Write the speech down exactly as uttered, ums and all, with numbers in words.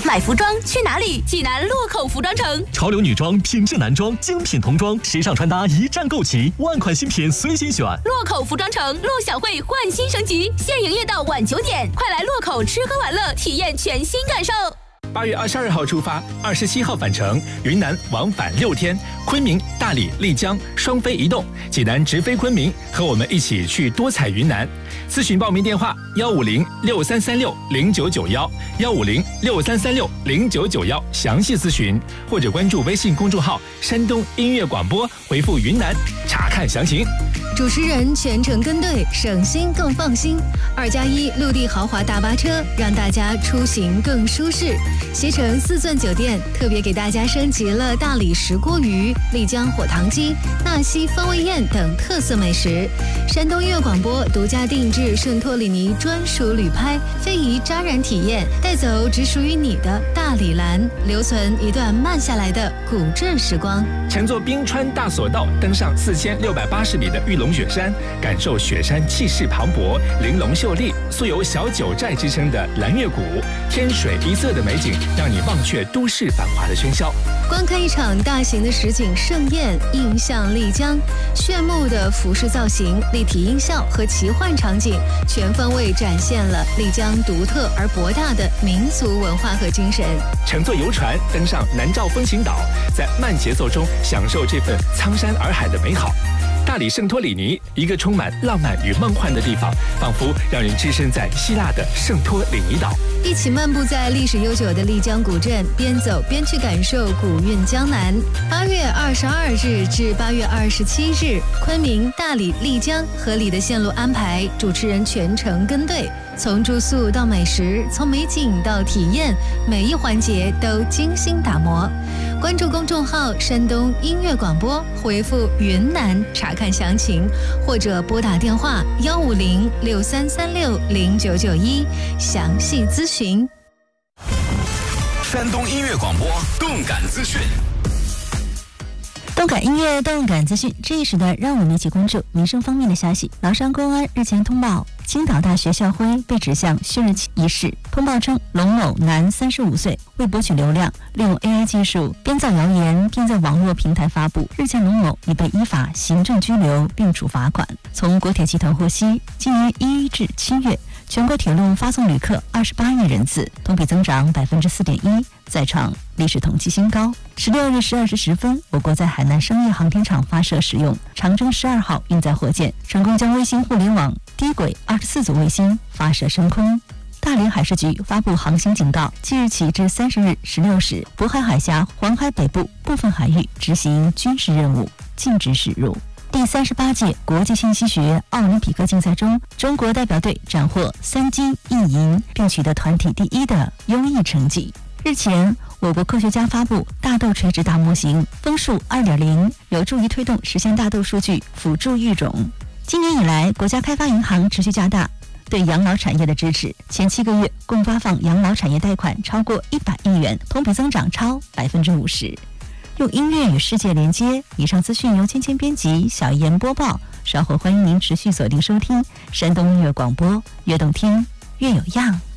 买服装去哪里？济南洛口服装城。 潮流女装、品质男装、精品童装，时尚穿搭一站购齐，万款新品随心选。 洛口服装城，陆小慧焕新升级，现营业到晚九点，快来洛口吃喝玩乐，体验全新感受。 八月二十二号出发，二十七号返程，云南往返六天，昆明、大理、丽江双飞移动，济南直飞昆明，和我们一起去多彩云南。咨询报名电话：幺五零六三三六零九九幺，幺五零六三三六零九九幺，详细咨询，或者关注微信公众号“山东音乐广播”，回复“云南”查看详情。 主持人全程跟队，省心更放心。二加一陆地豪华大巴车，让大家出行更舒适。携程四钻酒店特别给大家升级了大理石锅鱼、丽江火糖鸡、纳西风味宴等特色美食。山东音乐广播独家定制圣托里尼专属旅拍，非遗扎染体验，带走只属于你的大理蓝，留存一段慢下来的古镇时光。 乘坐冰川大索道，登上四千六百八十米的玉龙雪山，感受雪山气势磅礴、玲珑秀丽，素有小九寨之称的蓝月谷，天水一色的美景，让你忘却都市繁华的喧嚣。 观看一场大型的实景盛宴，映向丽江，炫目的服饰造型、立体音效和奇幻场景，全方位展现了丽江独特而博大的民族文化和精神。 乘坐游船登上南诏风情岛，在慢节奏中享受这份苍山洱海的美好。大理圣托里尼，一个充满浪漫与梦幻的地方，仿佛让人置身在希腊的圣托里尼岛。 一起漫步在历史悠久的丽江古镇，边走边去感受古韵江南。八月二十二日至八月二十七日，昆明、大理、丽江合理的线路安排，主持人全程跟队，从住宿到美食，从美景到体验，每一环节都精心打磨。关注公众号山东音乐广播，回复云南查看详情，或者拨打电话幺五零六三三六零九九一详细咨询。 山东音乐广播动感资讯。 动感音乐、动感资讯，这一时段让我们一起关注民生方面的消息。崂山公安日前通报，青岛大学校徽被指向旭日旗一事。通报称，龙某男，三十五岁，为博取流量，利用 A I 技术编造谣言，并在网络平台发布。日前，龙某已被依法行政拘留并处罚款。从国铁集团获悉，今年一至七月，全国铁路发送旅客二十八亿人次，同比增长百分之四点一，再创历史统计新高。十六日十二时十分，我国在海南商业航天场发射使用长征十二号运载火箭，成功将卫星互联网低轨二十四组卫星发射升空。大连海事局发布航行警告，即日起至三十日十六时，渤海海峡、黄海北部部分海域执行军事任务，禁止驶入。第三十八届国际信息学奥林匹克竞赛中，中国代表队斩获三金一银，并取得团体第一的优异成绩。日前，我国科学家发布大豆垂直大模型枫树 二点零， 有助于推动实现大豆数据辅助育种。今年以来，国家开发银行持续加大对养老产业的支持，前七个月共发放养老产业贷款超过一百亿元，同比增长超百分之五十。用音乐与世界连接。以上资讯由芊芊编辑，小妍播报。稍后欢迎您持续锁定收听山东音乐广播，越动听越有样。